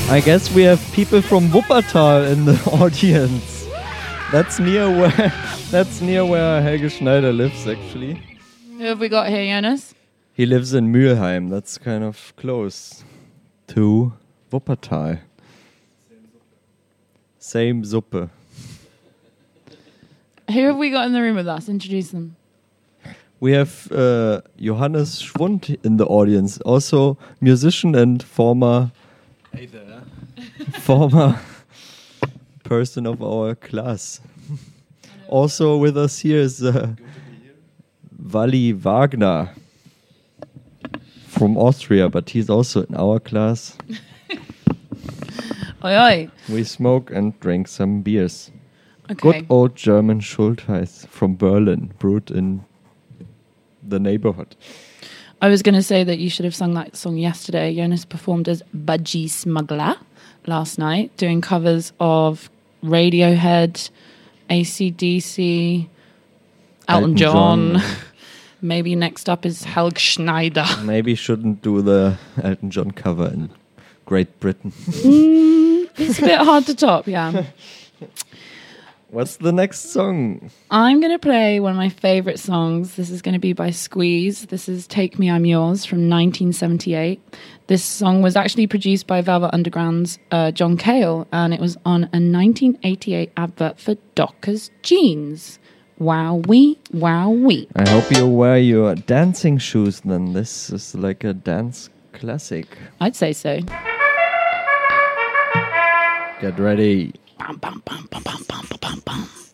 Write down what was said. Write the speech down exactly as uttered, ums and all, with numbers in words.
I guess we have people from Wuppertal in the audience. That's near where that's near where Helge Schneider lives, actually. Who have we got here, Jonas? He lives in Mülheim. That's kind of close to Wuppertal. Same Suppe. Who have we got in the room with us? Introduce them. We have uh, Johannes Schwund in the audience, also musician and former Hey there. former person of our class. Also with us here is uh, Wally Wagner from Austria, but he's also in our class. Oi, oi. We smoke and drink some beers. Okay. Good old German Schultheiß from Berlin, brewed in the neighborhood. I was going to say that you should have sung that song yesterday. Jonas performed as Budgie Smuggler last night, doing covers of Radiohead, A C D C, Elton, Elton John. John. Maybe next up is Helge Schneider. Maybe shouldn't do the Elton John cover in Great Britain. Mm, it's a bit hard to top, yeah. What's the next song? I'm going to play one of my favorite songs. This is going to be by Squeeze. This is Take Me, I'm Yours from nineteen seventy-eight. This song was actually produced by Velvet Underground's uh, John Cale, and it was on a nineteen eighty-eight advert for Dockers jeans. Wowee, wowee. I hope you wear your dancing shoes then. This is like a dance classic. I'd say so. Get ready. Bum, bum, bum, bum, bum, bum, bum, bum.